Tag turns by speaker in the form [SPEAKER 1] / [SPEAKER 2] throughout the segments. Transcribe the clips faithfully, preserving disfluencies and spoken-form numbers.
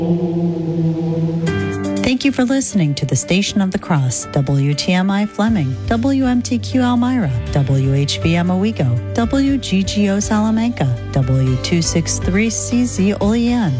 [SPEAKER 1] Thank you for listening to the Station of the Cross, W T M I Fleming, W M T Q Elmira, W H V M Owego, W G G O Salamanca, W two sixty-three C Z Olean.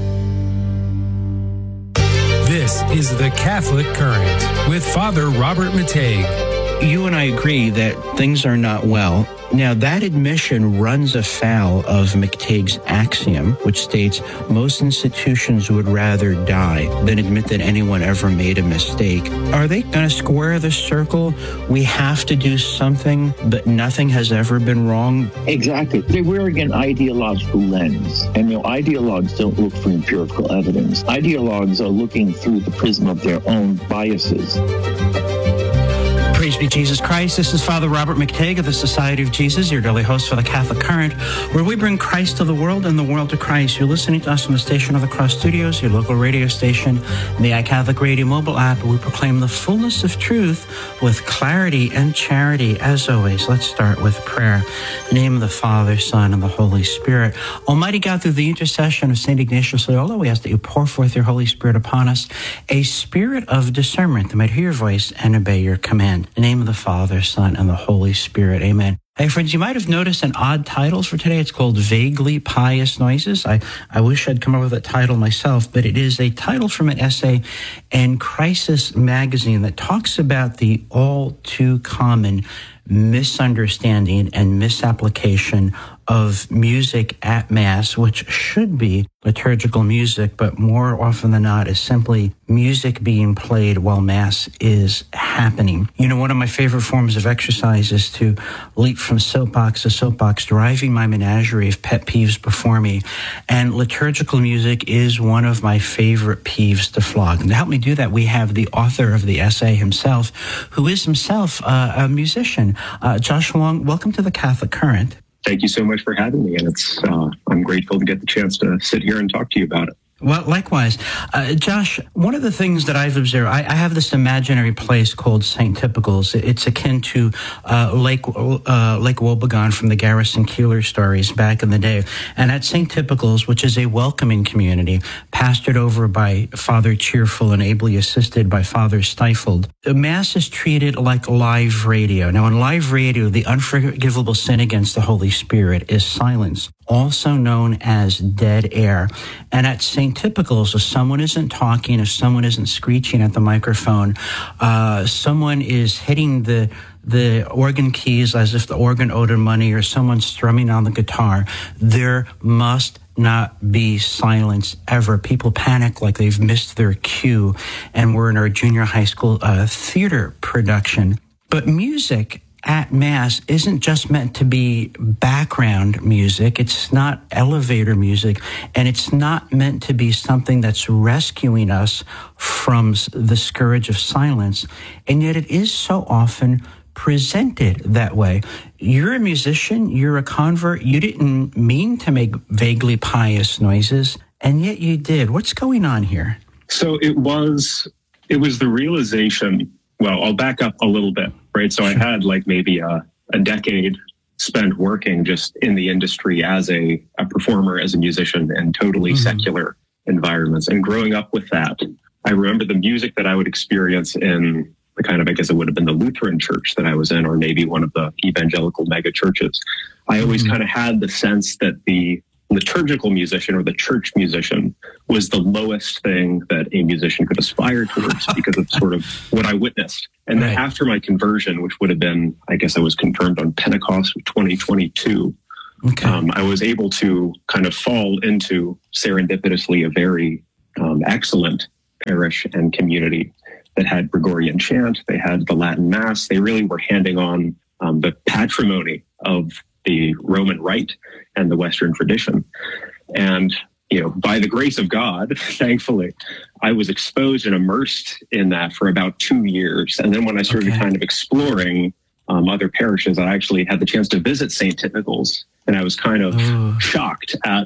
[SPEAKER 2] This is the Catholic Current with Father Robert Matague.
[SPEAKER 3] You and I agree that things are not well. Now, that admission runs afoul of McTague's axiom, which states most institutions would rather die than admit that anyone ever made a mistake. Are they going to square the circle? We have to do something, but nothing has ever been wrong?
[SPEAKER 4] Exactly. They're wearing an ideological lens. And, you know, ideologues don't look for empirical evidence. Ideologues are looking through the prism of their own biases.
[SPEAKER 3] Praise be Jesus Christ. This is Father Robert McTague of the Society of Jesus, your daily host for the Catholic Current, where we bring Christ to the world and the world to Christ. You're listening to us on the Station of the Cross Studios, your local radio station, and the iCatholic Radio mobile app, where we proclaim the fullness of truth with clarity and charity. As always, let's start with prayer. In the name of the Father, Son, and the Holy Spirit. Almighty God, through the intercession of Saint Ignatius Loyola, we ask that you pour forth your Holy Spirit upon us, a spirit of discernment that might hear your voice and obey your command. In the name of the Father, Son, and the Holy Spirit. Amen. Hey, friends, you might have noticed an odd title for today. It's called Vaguely Pious Noises. I, I wish I'd come up with that title myself, but it is a title from an essay in Crisis magazine that talks about the all too common misunderstanding and misapplication of music at Mass, which should be liturgical music, but more often than not is simply music being played while Mass is happening. You know, one of my favorite forms of exercise is to leap from soapbox to soapbox, driving my menagerie of pet peeves before me. And liturgical music is one of my favorite peeves to flog. And to help me do that, we have the author of the essay himself, who is himself uh, a musician. Uh, Josh Wong, welcome to the Catholic Current.
[SPEAKER 5] Thank you so much for having me, and it's uh, I'm grateful to get the chance to sit here and talk to you about it.
[SPEAKER 3] Well, likewise. Uh, Josh, one of the things that I've observed, I, I have this imaginary place called Saint Typicals. It's akin to uh, Lake uh, Lake Wobegon from the Garrison Keillor stories back in the day. And at Saint Typicals, which is a welcoming community, pastored over by Father Cheerful and ably assisted by Father Stifled, the Mass is treated like live radio. Now, in live radio, the unforgivable sin against the Holy Spirit is silence, also known as dead air. And at Saint Typicals, if someone isn't talking, if someone isn't screeching at the microphone, uh, someone is hitting the the organ keys as if the organ owed him money, or someone strumming on the guitar, there must not be silence ever. People panic like they've missed their cue, and we're in our junior high school uh, theater production. But music at Mass isn't just meant to be background music. It's not elevator music, and it's not meant to be something that's rescuing us from the scourge of silence. And yet it is so often presented that way. You're a musician, you're a convert, you didn't mean to make vaguely pious noises, and yet you did. What's going on here?
[SPEAKER 5] So it was, it was the realization, well, I'll back up a little bit, right? So I had like maybe a, a decade spent working just in the industry as a, a performer, as a musician, in totally mm-hmm. secular environments. And growing up with that, I remember the music that I would experience in the kind of, I guess it would have been the Lutheran church that I was in, or maybe one of the evangelical mega churches. I always mm-hmm. kind of had the sense that the liturgical musician or the church musician was the lowest thing that a musician could aspire towards because of sort of what I witnessed. And then right. after my conversion, which would have been, I guess I was confirmed on Pentecost of twenty twenty-two, okay. um, I was able to kind of fall into serendipitously a very um, excellent parish and community that had Gregorian chant. They had the Latin Mass. They really were handing on um, the patrimony of the Roman Rite and the Western tradition. And, you know, by the grace of God, thankfully, I was exposed and immersed in that for about two years. And then when I started okay. kind of exploring um, other parishes, I actually had the chance to visit Saint Typicals. And I was kind of Ooh. shocked at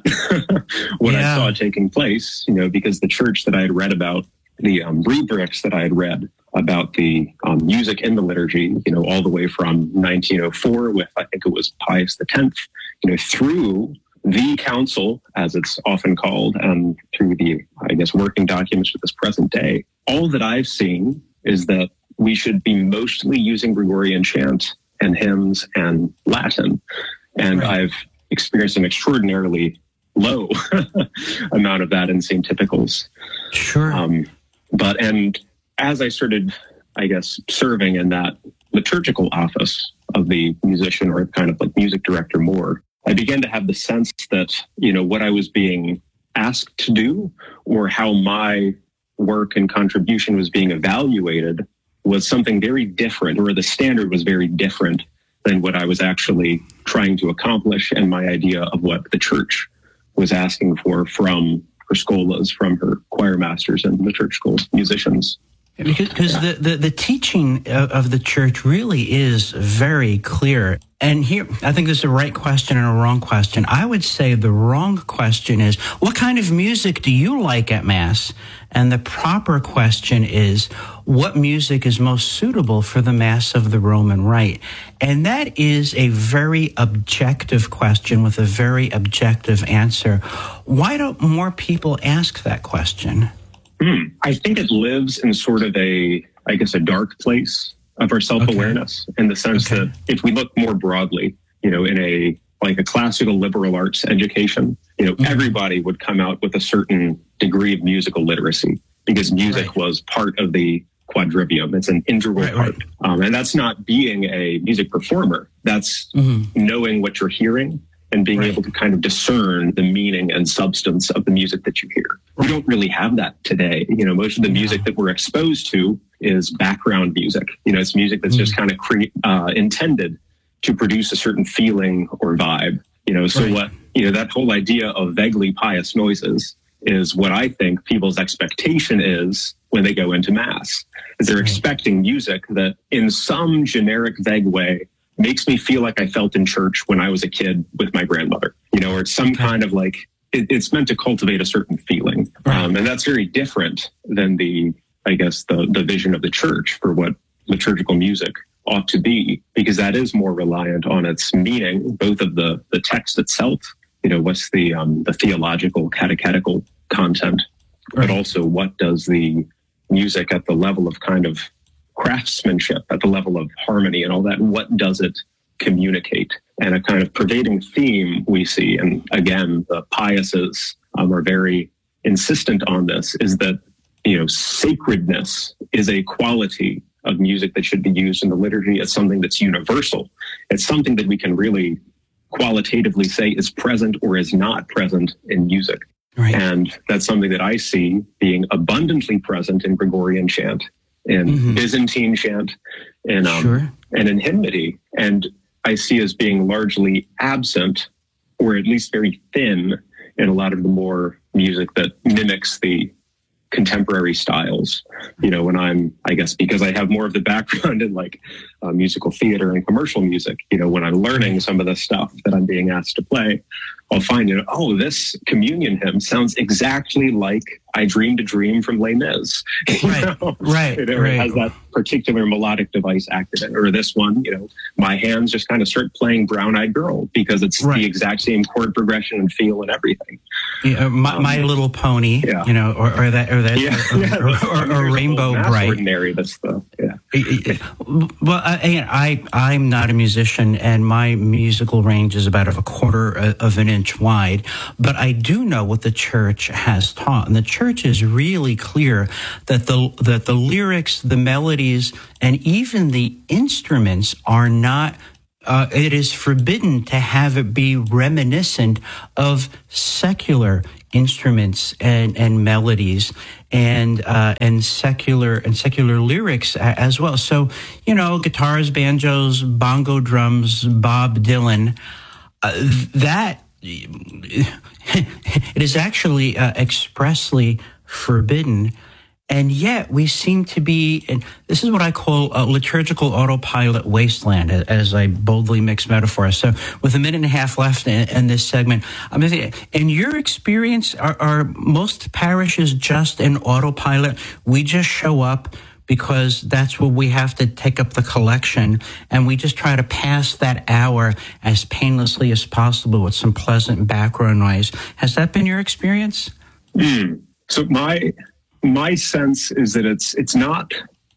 [SPEAKER 5] what yeah. I saw taking place, you know, because the church that I had read about, the um, rubrics that I had read about the um, music in the liturgy, you know, all the way from nineteen oh four with, I think it was Pius the tenth, you know, through the council, as it's often called, and through the, I guess, working documents to this present day, all that I've seen is that we should be mostly using Gregorian chant and hymns and Latin. And right. I've experienced an extraordinarily low amount of that in Saint Typicals.
[SPEAKER 3] Sure. Um,
[SPEAKER 5] but, and as I started, I guess, serving in that liturgical office of the musician or kind of like music director more, I began to have the sense that, you know, what I was being asked to do or how my work and contribution was being evaluated was something very different, or the standard was very different than what I was actually trying to accomplish and my idea of what the church was asking for from her scholas, from her choir masters and the church school musicians.
[SPEAKER 3] Because, because the, the, the teaching of, of the church really is very clear. And here, I think this is a right question and a wrong question. I would say the wrong question is, what kind of music do you like at Mass? And the proper question is, what music is most suitable for the Mass of the Roman Rite? And that is a very objective question with a very objective answer. Why don't more people ask that question?
[SPEAKER 5] Hmm. I think it lives in sort of a, I guess, a dark place of our self-awareness okay. in the sense okay. that if we look more broadly, you know, in a, like a classical liberal arts education, you know, mm-hmm. everybody would come out with a certain degree of musical literacy because music right. was part of the quadrivium. It's an integral right, part. Right. Um, and that's not being a music performer. That's mm-hmm. knowing what you're hearing and being right. able to kind of discern the meaning and substance of the music that you hear. We don't really have that today. You know, most of the music yeah. that we're exposed to is background music. You know, it's music that's mm. just kind of cre- uh, intended to produce a certain feeling or vibe. You know, so right. what, you know, that whole idea of vaguely pious noises is what I think people's expectation is when they go into Mass. Is they're right. expecting music that in some generic, vague way makes me feel like I felt in church when I was a kid with my grandmother, you know, or it's some okay. kind of like, it, it's meant to cultivate a certain feeling. Right. Um, and that's very different than the, I guess, the, the vision of the church for what liturgical music ought to be, because that is more reliant on its meaning, both of the, the text itself, you know, what's the, um, the theological, catechetical content, right. but also what does the music at the level of kind of craftsmanship, at the level of harmony and all that, what does it communicate? And a kind of pervading theme we see, and again, the piouses um, are very insistent on this, is that, you know, sacredness is a quality of music that should be used in the liturgy. It's something that's universal. It's something that we can really qualitatively say is present or is not present in music. Right. And that's something that I see being abundantly present in Gregorian chant, in mm-hmm. Byzantine chant, and um, sure. and in hymnody, and I see as being largely absent, or at least very thin, in a lot of the more music that mimics the contemporary styles. You know, when I'm, I guess, because I have more of the background in like uh, musical theater and commercial music, you know, when I'm learning some of the stuff that I'm being asked to play, I'll find, you know, oh, this communion hymn sounds exactly like I Dreamed a Dream from Les Mis.
[SPEAKER 3] Right, know? right,
[SPEAKER 5] It,
[SPEAKER 3] right.
[SPEAKER 5] It has that particular melodic device acted in. Or this one, you know, my hands just kind of start playing Brown Eyed Girl because it's right. the exact same chord progression and feel and everything.
[SPEAKER 3] Yeah, my, um, my Little Pony, yeah. you know, or, or that, or that,
[SPEAKER 5] yeah,
[SPEAKER 3] or,
[SPEAKER 5] yeah,
[SPEAKER 3] or, or, or, or Rainbow Bright.
[SPEAKER 5] Ordinary, that's the, yeah.
[SPEAKER 3] Well, I, I, I'm not a musician, and my musical range is about a quarter of an inch wide, but I do know what the church has taught, and the church is really clear that the that the lyrics, the melodies, and even the instruments are not. Uh, it is forbidden to have it be reminiscent of secular instruments and, and melodies and uh, and secular and secular lyrics as well. So, you know, guitars, banjos, bongo drums, Bob Dylan. Uh, that it is actually uh, expressly forbidden. And yet we seem to be, and this is what I call a liturgical autopilot wasteland, as I boldly mix metaphors. So with a minute and a half left in, in this segment, I'm going to say, in your experience, are, are most parishes just in autopilot? We just show up, because that's where we have to take up the collection, and we just try to pass that hour as painlessly as possible with some pleasant background noise. Has that been your experience?
[SPEAKER 5] Mm. So my my sense is that it's it's not.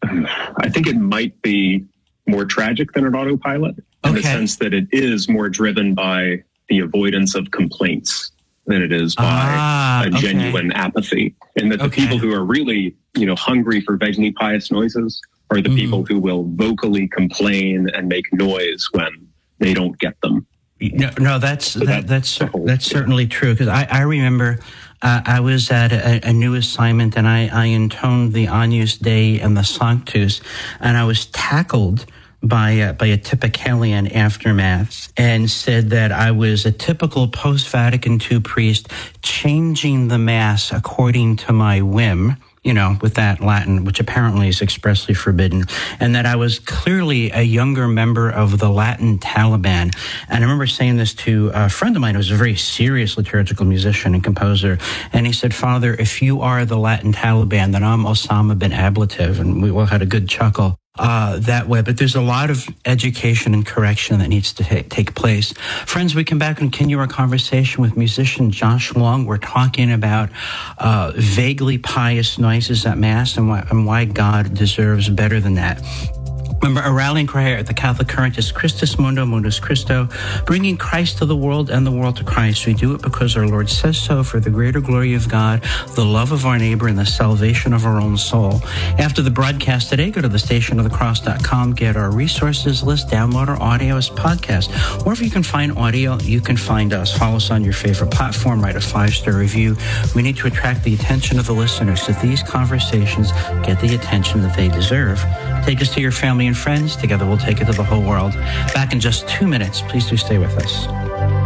[SPEAKER 5] I think it might be more tragic than an autopilot in
[SPEAKER 3] Okay.
[SPEAKER 5] the sense that it is more driven by the avoidance of complaints than it is by
[SPEAKER 3] Ah,
[SPEAKER 5] a
[SPEAKER 3] okay.
[SPEAKER 5] genuine apathy. And that the
[SPEAKER 3] Okay.
[SPEAKER 5] people who are really, you know, hungry for vaguely pious noises are the
[SPEAKER 3] Mhm.
[SPEAKER 5] people who will vocally complain and make noise when they don't get them.
[SPEAKER 3] No, no, that's that,
[SPEAKER 5] that-
[SPEAKER 3] that's cer-
[SPEAKER 5] the whole-
[SPEAKER 3] that's certainly true. Because I, I remember uh, I was at a, a new assignment, and I, I intoned the Agnus Dei and the Sanctus, and I was tackled by a, by a Typicalian after Mass, and said that I was a typical post-Vatican two priest changing the Mass according to my whim, you know, with that Latin, which apparently is expressly forbidden, and that I was clearly a younger member of the Latin Taliban. And I remember saying this to a friend of mine who was a very serious liturgical musician and composer, and he said, "Father, if you are the Latin Taliban, then I'm Osama bin Ablative," and we all had a good chuckle uh, that way. But there's a lot of education and correction that needs to ta- take place. Friends, we come back and continue our conversation with musician Josh Long. We're talking about uh, vaguely pious noises at Mass and why, and why God deserves better than that. Remember, our rallying cry at the Catholic Current is Christus Mundo, Mundus Christo, bringing Christ to the world and the world to Christ. We do it because our Lord says so, for the greater glory of God, the love of our neighbor, and the salvation of our own soul. After the broadcast today, go to the station of the cross dot com, get our resources list, download our audio as podcast. Wherever you can find audio, you can find us. Follow us on your favorite platform, write a five-star review. We need to attract the attention of the listeners so these conversations get the attention that they deserve. Take us to your family and friends. Together we'll take it to the whole world. Back in just two minutes. Please do stay with us.